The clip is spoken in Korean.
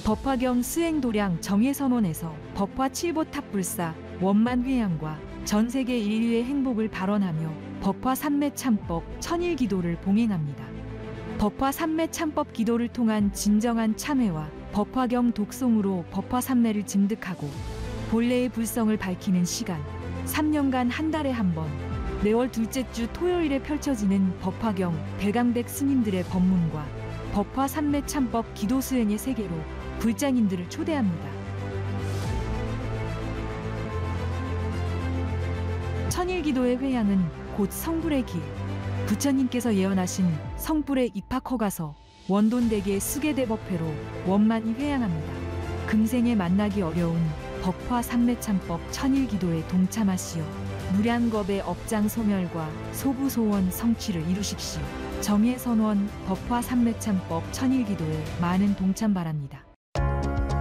법화경 수행도량 정예선원에서 법화 칠보탑불사 원만회양과 전세계 인류의 행복을 발언하며 법화 삼매참법 천일기도를 봉행합니다. 법화 삼매참법 기도를 통한 진정한 참회와 법화경 독송으로 법화 삼매를 증득하고 본래의 불성을 밝히는 시간, 3년간 한 달에 한 번, 매월 둘째 주 토요일에 펼쳐지는 법화경 대강백 스님들의 법문과 법화 삼매참법 기도 수행의 세계로 불장인들을 초대합니다. 천일기도의 회양은 곧 성불의 길, 부처님께서 예언하신 성불의 입학허가서 원돈대계 수계대법회로 원만히 회양합니다. 금생에 만나기 어려운 법화 삼매참법 천일기도에 동참하시어 무량겁의 업장 소멸과 소부소원 성취를 이루십시오. 정예선원 법화 삼매참법 천일기도에 많은 동참 바랍니다.